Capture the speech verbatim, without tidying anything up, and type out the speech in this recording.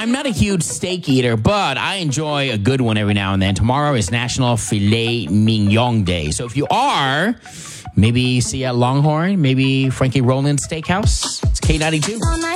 I'm not a huge steak eater, but I enjoy a good one every now and then. Tomorrow is National Filet Mignon Day. So if you are, maybe see you at Longhorn, maybe Frankie Rollins Steakhouse. It's K ninety-two.